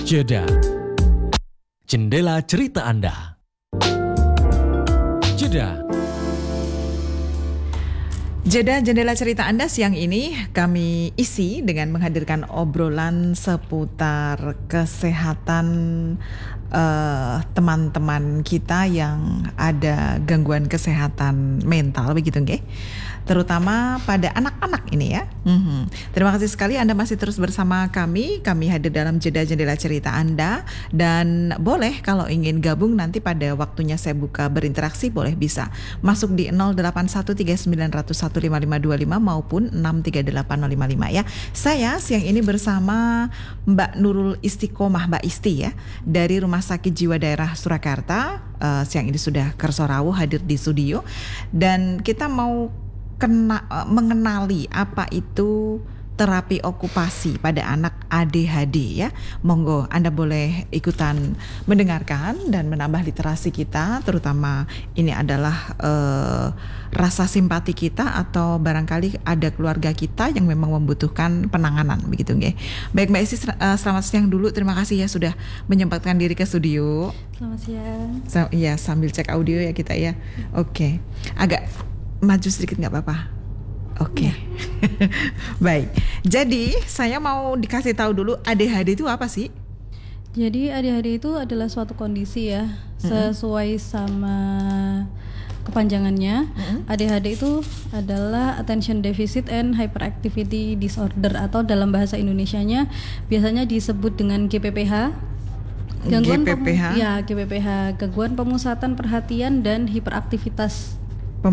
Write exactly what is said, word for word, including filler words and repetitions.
Jeda. Jendela cerita Anda. Jeda. Jeda jendela cerita Anda siang ini kami isi dengan menghadirkan obrolan seputar kesehatan uh, teman-teman kita yang ada gangguan kesehatan mental begitu nggih? Terutama pada anak-anak ini ya. Mm-hmm. Terima kasih sekali Anda masih terus bersama kami. Kami hadir dalam jeda jendela cerita Anda, dan boleh kalau ingin gabung nanti pada waktunya saya buka berinteraksi boleh bisa masuk di nol delapan satu tiga sembilan nol satu lima lima dua lima maupun enam tiga delapan nol lima lima ya. Saya siang ini bersama Mbak Nurul Istiqomah, Mbak Isti ya, dari Rumah Sakit Jiwa Daerah Surakarta. Uh, siang ini sudah Kersorawo hadir di studio, dan kita mau kena, mengenali apa itu terapi okupasi pada anak A D H D ya. Monggo Anda boleh ikutan mendengarkan dan menambah literasi kita, terutama ini adalah uh, rasa simpati kita atau barangkali ada keluarga kita yang memang membutuhkan penanganan begitu nggih. Baik Mbak Isi, uh, selamat siang dulu. Terima kasih ya sudah menyempatkan diri ke studio. Selamat siang. So, ya sambil cek audio ya kita ya. Oke. Okay. Agak maju sedikit nggak apa-apa. Oke. Okay. Ya. Baik. Jadi saya mau dikasih tahu dulu A D H D itu apa sih? Jadi A D H D itu adalah suatu kondisi ya, mm-hmm. sesuai sama kepanjangannya. Mm-hmm. A D H D itu adalah Attention Deficit and Hyperactivity Disorder, atau dalam bahasa Indonesianya biasanya disebut dengan G P P H. Gangguan G P P H? Pem- ya, G P P H, gangguan pemusatan perhatian dan hiperaktivitas.